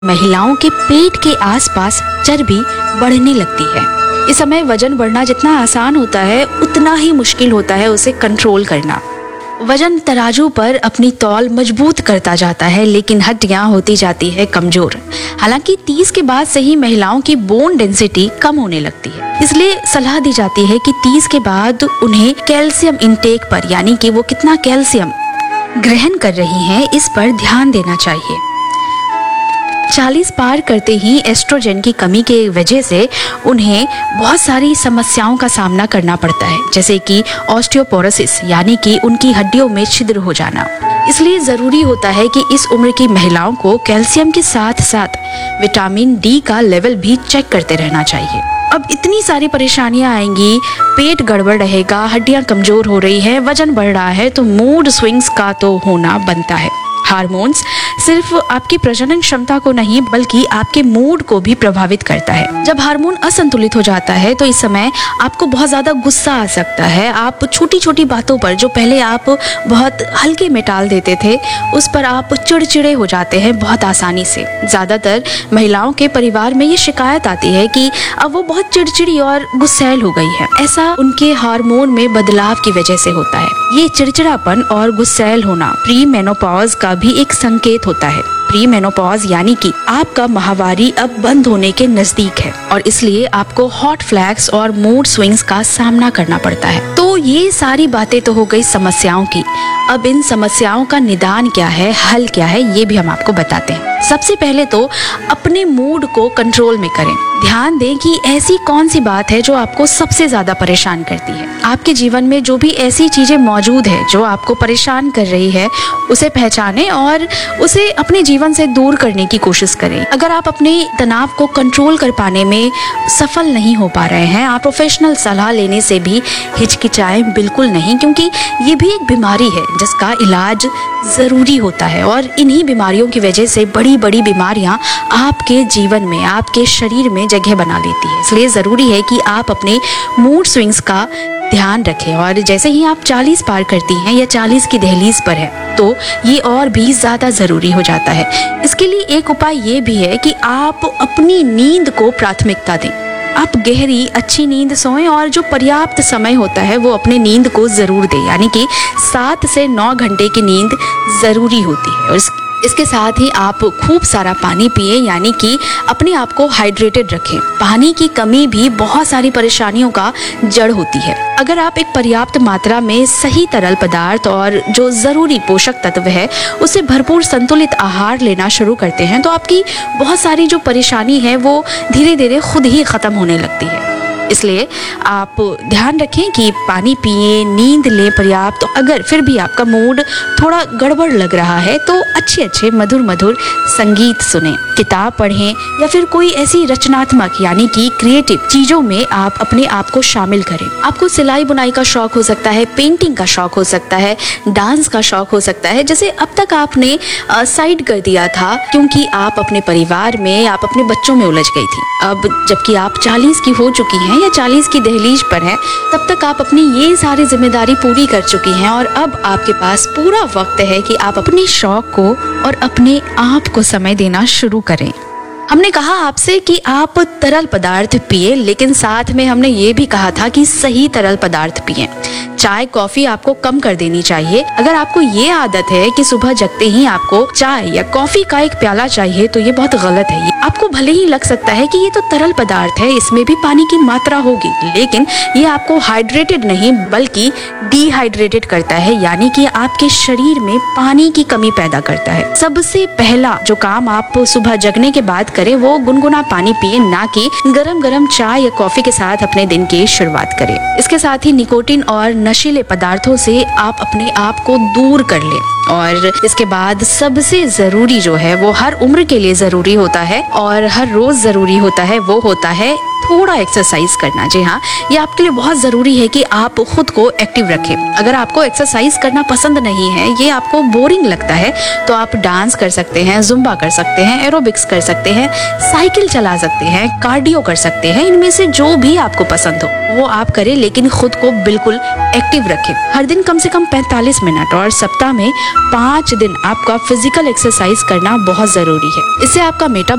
महिलाओं के पेट के आसपास चर्बी बढ़ने लगती है। इस समय वजन बढ़ना जितना आसान होता है उतना ही मुश्किल होता है उसे कंट्रोल करना। वजन तराजू पर अपनी तौल मजबूत करता जाता है लेकिन हड्डियां होती जाती है कमजोर। हालांकि 30 के बाद से ही महिलाओं की बोन डेंसिटी कम होने लगती है, इसलिए सलाह दी जाती है कि 30 के बाद उन्हें कैल्शियम इंटेक पर, यानी कि वो कितना कैल्शियम ग्रहण कर रही हैं, इस पर ध्यान देना चाहिए। 40 पार करते ही एस्ट्रोजन की कमी के वजह से उन्हें बहुत सारी समस्याओं का सामना करना पड़ता है, जैसे कि ऑस्टियोपोरोसिस, यानी कि उनकी हड्डियों में छिद्र हो जाना। इसलिए जरूरी होता है कि इस उम्र की महिलाओं को कैल्शियम के साथ साथ विटामिन डी का लेवल भी चेक करते रहना चाहिए। अब इतनी सारी परेशानियां आएंगी, पेट गड़बड़ रहेगा, हड्डियां कमजोर हो रही है, वजन बढ़ रहा है, तो मूड स्विंग्स का तो होना बनता है। हार्मोन्स सिर्फ आपकी प्रजनन क्षमता को नहीं बल्कि आपके मूड को भी प्रभावित करता है। जब हार्मोन असंतुलित हो जाता है तो इस समय आपको बहुत ज्यादा गुस्सा आ सकता है। आप छोटी छोटी बातों पर जो पहले आप बहुत हल्के में टाल देते थे उस पर आप चिड़चिड़े हो जाते हैं बहुत आसानी से। ज्यादातर महिलाओं के परिवार में ये शिकायत आती है कि अब वो बहुत चिड़चिड़ी और गुस्सैल हो गई है। ऐसा उनके हार्मोन में बदलाव की वजह से होता है। ये चिड़चिड़ापन और गुस्सैल होना प्री मेनोपॉज का भी एक संकेत होता है। प्री मेनोपॉज यानी कि आपका माहवारी अब बंद होने के नजदीक है और इसलिए आपको हॉट फ्लैक्स और मूड स्विंग्स का सामना करना पड़ता है। तो ये सारी बातें तो हो गई समस्याओं की। अब इन समस्याओं का निदान क्या है, हल क्या है, ये भी हम आपको बताते हैं। सबसे पहले तो अपने मूड को कंट्रोल में करें। ध्यान दें कि ऐसी कौन सी बात है जो आपको सबसे ज्यादा परेशान करती है। आपके जीवन में जो भी ऐसी चीजें मौजूद है जो आपको परेशान कर रही है उसे पहचानें और उसे अपने जीवन से दूर करने की कोशिश करें। अगर आप अपने तनाव को कंट्रोल कर पाने में सफल नहीं हो पा रहे हैं, आप प्रोफेशनल सलाह लेने से भी हिचकिचाएं बिल्कुल नहीं, क्योंकि ये भी एक बीमारी है जिसका इलाज जरूरी होता है और इन्हीं बीमारियों की वजह से बड़ी बड़ी बीमारियां आपके जीवन में, आपके शरीर में जगह बना लेती है। इसलिए जरूरी है कि आप अपने मूड स्विंग्स का ध्यान रखें और जैसे ही आप 40 पार करती हैं या 40 की दहलीज पर है तो ये और भी ज्यादा जरूरी हो जाता है। इसके लिए एक उपाय ये भी है कि आप अपनी नींद को प्राथमिकता दें। आप गहरी अच्छी नींद सोएं और जो पर्याप्त समय होता है वो अपने नींद को जरूर दें, यानी कि 7 से 9 घंटे की नींद जरूरी होती है। और इसके साथ ही आप खूब सारा पानी पिए, यानी कि अपने आप को हाइड्रेटेड रखें। पानी की कमी भी बहुत सारी परेशानियों का जड़ होती है। अगर आप एक पर्याप्त मात्रा में सही तरल पदार्थ और जो जरूरी पोषक तत्व है उसे भरपूर संतुलित आहार लेना शुरू करते हैं तो आपकी बहुत सारी जो परेशानी है वो धीरे धीरे खुद ही खत्म होने लगती है। इसलिए आप ध्यान रखें कि पानी पिए, नींद लें पर्याप्त। तो अगर फिर भी आपका मूड थोड़ा गड़बड़ लग रहा है तो अच्छे अच्छे मधुर मधुर संगीत सुनें, किताब पढ़ें या फिर कोई ऐसी रचनात्मक यानी कि क्रिएटिव चीजों में आप अपने आप को शामिल करें। आपको सिलाई बुनाई का शौक हो सकता है, पेंटिंग का शौक हो सकता है, डांस का शौक हो सकता है, जैसे अब तक आपने साइड कर दिया था क्योंकि आप अपने परिवार में, आप अपने बच्चों में उलझ गई थी। अब जबकि आप 40 की हो चुकी हैं या 40 की दहलीज पर हैं, तब तक आप अपनी ये सारी जिम्मेदारी पूरी कर चुकी हैं और अब आपके पास पूरा वक्त है कि आप अपने शौक को और अपने आप को समय देना शुरू करें। हमने कहा आपसे कि आप तरल पदार्थ पिए, लेकिन साथ में हमने ये भी कहा था कि सही तरल पदार्थ पिए। चाय कॉफी आपको कम कर देनी चाहिए। अगर आपको ये आदत है कि सुबह जगते ही आपको चाय या कॉफी का एक प्याला चाहिए तो ये बहुत गलत है। आपको भले ही लग सकता है कि ये तो तरल पदार्थ है, इसमें भी पानी की मात्रा होगी, लेकिन ये आपको हाइड्रेटेड नहीं बल्कि डिहाइड्रेटेड करता है, यानी कि आपके शरीर में पानी की कमी पैदा करता है। सबसे पहला जो काम आप सुबह जगने के बाद करें वो गुनगुना पानी पिए, ना कि गरम गरम चाय या कॉफी के साथ अपने दिन की शुरुआत करें। इसके साथ ही निकोटीन और नशीले पदार्थों से आप अपने आप को दूर कर लें। और इसके बाद सबसे जरूरी जो है वो हर उम्र के लिए जरूरी होता है और हर रोज जरूरी होता है, वो होता है थोड़ा एक्सरसाइज करना। जी हाँ, ये आपके लिए बहुत जरूरी है कि आप खुद को एक्टिव रखें। अगर आपको एक्सरसाइज करना पसंद नहीं है, ये आपको बोरिंग लगता है, तो आप डांस कर सकते हैं, जुम्बा कर सकते हैं, एरोबिक्स कर सकते हैं, साइकिल चला सकते हैं, कार्डियो कर सकते हैं। इनमें से जो भी आपको पसंद हो वो आप करें, लेकिन खुद को बिल्कुल एक्टिव रखें। हर दिन कम से कम 45 मिनट और सप्ताह में 5 दिन आपका फिजिकल एक्सरसाइज करना बहुत जरूरी है। इससे आपका